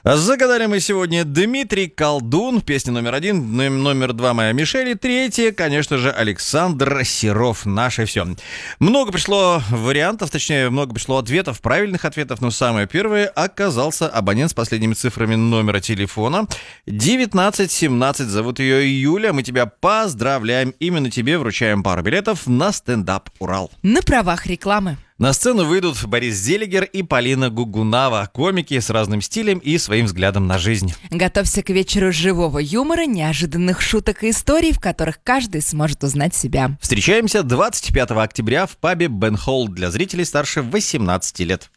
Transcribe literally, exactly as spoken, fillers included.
Загадали мы сегодня Дмитрий Колдун, песня номер один, номер два моя Мишель, и третья, конечно же, Александр Серов, наше все. Много пришло вариантов, точнее, много пришло ответов, правильных ответов, но самое первое оказался абонент с последними цифрами номера телефона. девятнадцать семнадцать, зовут ее Юля, мы тебя поздравляем, именно тебе вручаем пару билетов на стендап «Урал». На правах рекламы. На сцену выйдут Борис Зелигер и Полина Гугунава, комики с разным стилем и своим взглядом на жизнь. Готовься к вечеру живого юмора, неожиданных шуток и историй, в которых каждый сможет узнать себя. Встречаемся двадцать пятого октября в пабе «Бен Холл» для зрителей старше восемнадцати лет.